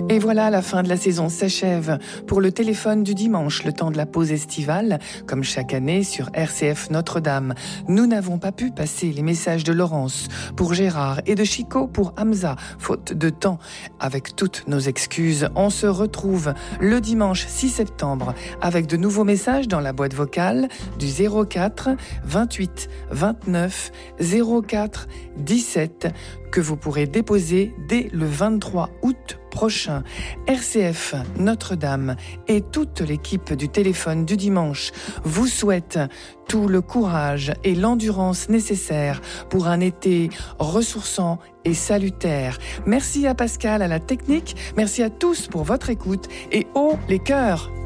Et voilà, la fin de la saison s'achève pour le téléphone du dimanche, le temps de la pause estivale, comme chaque année sur RCF Notre-Dame. Nous n'avons pas pu passer les messages de Laurence pour Gérard et de Chico pour Hamza, faute de temps. Avec toutes nos excuses, on se retrouve le dimanche 6 septembre avec de nouveaux messages dans la boîte vocale du 04 28 29 04 17 que vous pourrez déposer dès le 23 août prochain. RCF Notre-Dame et toute l'équipe du téléphone du dimanche vous souhaitent tout le courage et l'endurance nécessaires pour un été ressourçant et salutaire. Merci à Pascal à la technique, merci à tous pour votre écoute et haut les cœurs!